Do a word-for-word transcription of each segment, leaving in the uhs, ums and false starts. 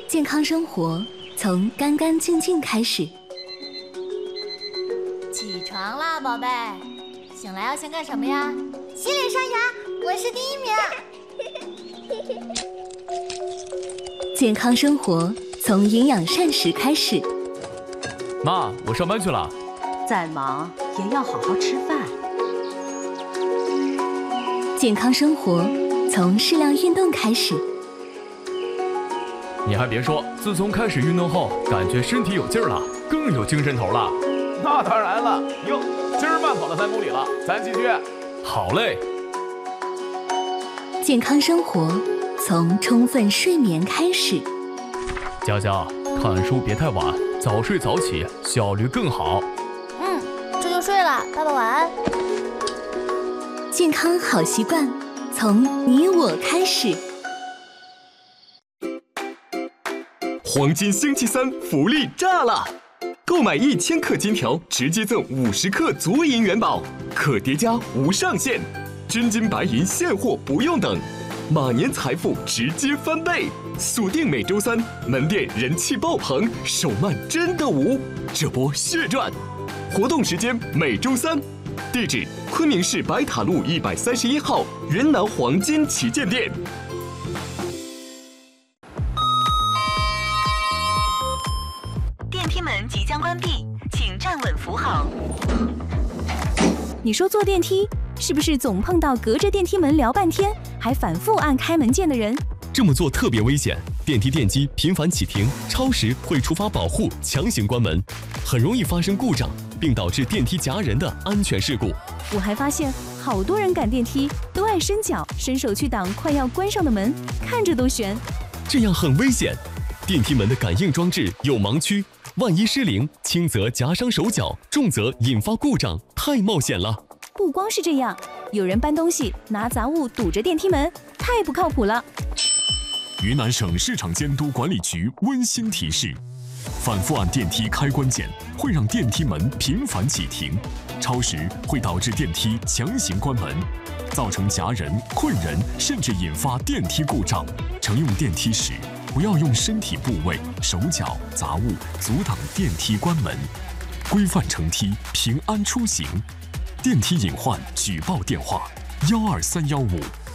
健康生活从干干净净开始。 起床啦，宝贝！醒来要先干什么呀？ 洗脸刷牙，我是第一名。 健康生活从营养膳食开始。 妈，我上班去了。 再忙也要好好吃饭。 健康生活从适量运动开始。 你还别说，自从开始运动后，感觉身体有劲儿了，更有精神头了。 那当然了，哟，今儿慢跑了三公里了，咱继续。 好嘞。 健康生活从充分睡眠开始。 佳佳，看书别太晚，早睡早起，效率更好。 嗯，这就睡了，爸爸晚安。 健康好习惯从你我开始。 黄金星期三福利炸了！购买一千克金条，直接赠五十克足银元宝，可叠加无上限，真金白银现货不用等，马年财富直接翻倍！锁定每周三，门店人气爆棚，手慢真的无，这波血赚！活动时间每周三，地址昆明市白塔路一百三十一号云南黄金旗舰店。 电梯门即将关闭，请站稳扶好。 你说坐电梯是不是总碰到隔着电梯门聊半天，还反复按开门键的人？ 这么做特别危险，电梯电机频繁启停、超时会触发保护，强行关门，很容易发生故障，并导致电梯夹人的安全事故。 我还发现好多人赶电梯都爱伸脚伸手去挡快要关上的门，看着都悬。 这样很危险，电梯门的感应装置有盲区，万一失灵，轻则夹伤手脚，重则引发故障，太冒险了。 不光是这样，有人搬东西拿杂物堵着电梯门，太不靠谱了。 云南省市场监督管理局温馨提示：反复按电梯开关键会让电梯门频繁启停，超时会导致电梯强行关门，造成夹人、困人，甚至引发电梯故障。乘用电梯时，不要用身体部位、手脚、杂物阻挡电梯关门，规范乘梯，平安出行。电梯隐患举报电话：幺二三幺五。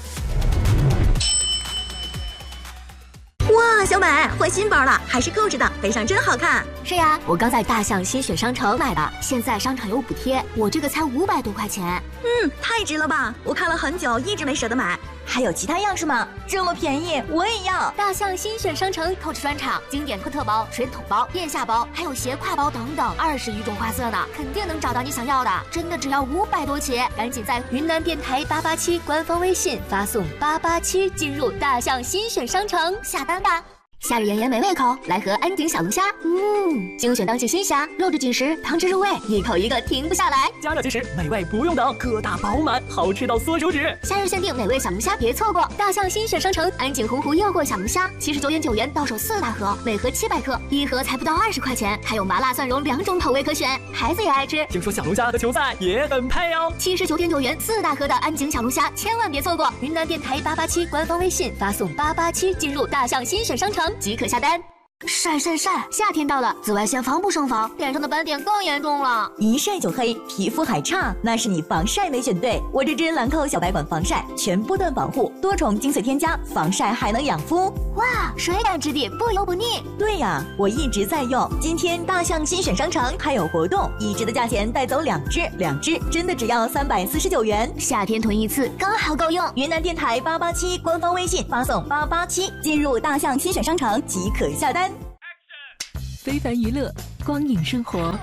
哇，小美换新包了，还是购置的，背上真好看。 是呀，我刚在大象新选商城买的，现在商场有补贴，我这个才五百多块钱。 嗯，太值了吧！我看了很久，一直没舍得买。还有其他样式吗？这么便宜，我也要！ 大象新选商城 Coach 专场，经典科特包、水桶包、腋下包，还有斜挎包等等，二十余种花色呢，肯定能找到你想要的。真的只要五百多起，赶紧在云南电台八八七官方微信发送八八七进入大象新选商城下单吧。夏日炎炎没胃口，来盒安井小龙虾。嗯，精选当季新虾，肉质紧实，汤汁入味，一口一个停不下来。 加热即食，美味不用等，个大饱满，好吃到缩手指。 夏日限定美味小龙虾，别错过！大象新选商城安井洪湖诱惑小龙虾，七十九点九元到手四大盒，每盒七百克，一盒才不到二十块钱，还有麻辣蒜蓉两种口味可选，孩子也爱吃。 听说小龙虾和球赛也很配哦。 七十九点九元四大盒的安井小龙虾，千万别错过！云南电台八八七官方微信发送八八七进入大象新选商城即可下单。晒晒晒！夏天到了，紫外线防不胜防，脸上的斑点更严重了。 一晒就黑，皮肤还差，那是你防晒没选对。我这支兰蔻小白管防晒，全波段保护，多重精粹添加，防晒还能养肤。 哇，水感质地，不油不腻。 对呀，我一直在用。今天大象新选商城还有活动，一支的价钱带走两支，两支真的只要三百四十九元。 夏天囤一次刚好够用。 云南电台八八七官方微信发送八八七进入大象新选商城即可下单。 非凡娱乐，光影生活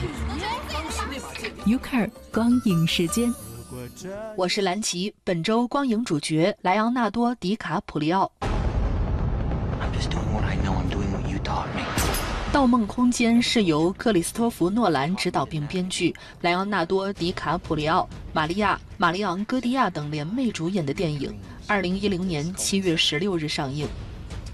，Ucar 光影时间。 我是蓝琪，本周光影主角莱昂纳多·迪卡普里奥。《盗梦空间》是由克里斯托弗·诺兰执导并编剧，莱昂纳多·迪卡普里奥、玛利亚·玛丽昂·戈蒂亚等联袂主演的电影，二零一零年七月十六日上映。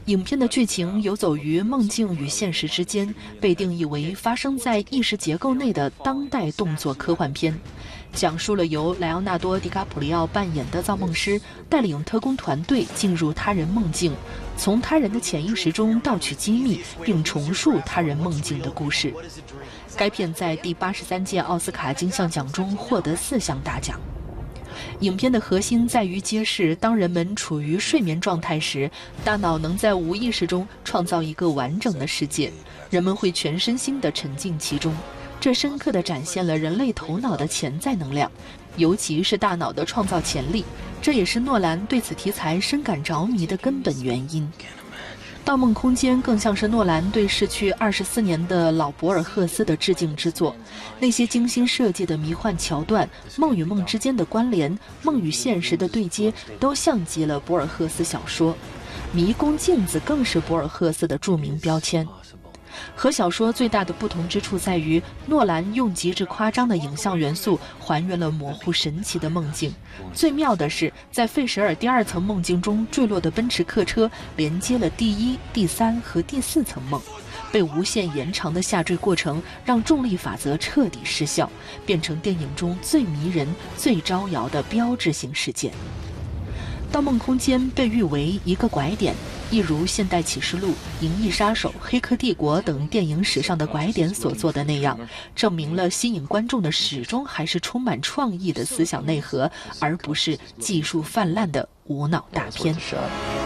影片的剧情游走于梦境与现实之间，被定义为发生在意识结构内的当代动作科幻片，讲述了由莱昂纳多·迪卡普里奥扮演的造梦师带领特工团队进入他人梦境，从他人的潜意识中盗取机密，并重述他人梦境的故事。该片在第八十三届奥斯卡金像奖中获得四项大奖。影片的核心在于揭示，当人们处于睡眠状态时，大脑能在无意识中创造一个完整的世界，人们会全身心地沉浸其中。这深刻地展现了人类头脑的潜在能量，尤其是大脑的创造潜力，这也是诺兰对此题材深感着迷的根本原因。《盗梦空间》更像是诺兰对逝去二十四年的老博尔赫斯的致敬之作，那些精心设计的迷幻桥段、梦与梦之间的关联、梦与现实的对接，都像极了博尔赫斯小说。迷宫镜子更是博尔赫斯的著名标签。和小说最大的不同之处在于，诺兰用极致夸张的影像元素还原了模糊神奇的梦境。最妙的是，在费舍尔第二层梦境中坠落的奔驰客车连接了第一、第三和第四层梦，被无限延长的下坠过程让重力法则彻底失效，变成电影中最迷人、最招摇的标志性事件。《盗梦空间》被誉为一个拐点，一如《现代启示录》《银翼杀手》《黑客帝国》等电影史上的拐点所做的那样，证明了吸引观众的始终还是充满创意的思想内核，而不是技术泛滥的无脑大片。